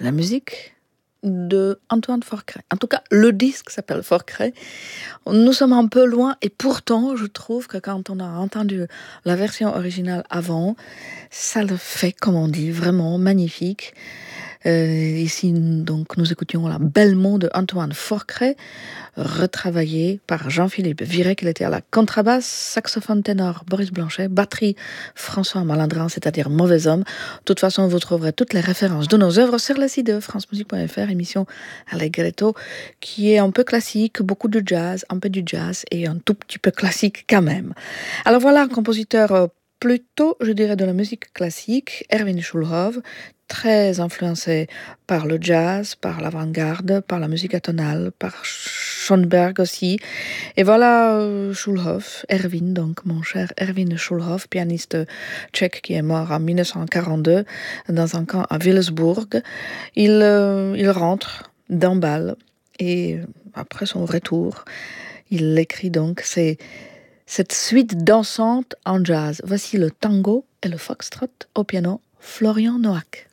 la musique de Antoine Forcret. En tout cas, le disque s'appelle Forcret. Nous sommes un peu loin et pourtant, je trouve que quand on a entendu la version originale avant, ça le fait, comme on dit, vraiment magnifique. Ici, donc, nous écoutions la Belmont de Antoine Forcret, retravaillée par Jean-Philippe Virec. Il était à la contrebasse, saxophone ténor Boris Blanchet, batterie François Malandrin, c'est-à-dire Mauvais Homme. De toute façon, vous trouverez toutes les références de nos œuvres sur le site de francemusique.fr, émission Allegretto, qui est un peu classique, beaucoup de jazz, un peu du jazz et un tout petit peu classique quand même. Alors voilà un compositeur plutôt, je dirais, de la musique classique, Erwin Schulhoff, très influencé par le jazz, par l'avant-garde, par la musique atonale, par Schoenberg aussi. Et voilà Schulhoff, Erwin, donc mon cher Erwin Schulhoff, pianiste tchèque qui est mort en 1942 dans un camp à Willesbourg. Il rentre d'un bal et après son retour, il écrit donc cette suite dansante en jazz. Voici le tango et le foxtrot au piano, Florian Noack.